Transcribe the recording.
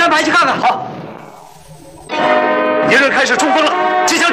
安排去看看。好。敌人开始冲锋了，即将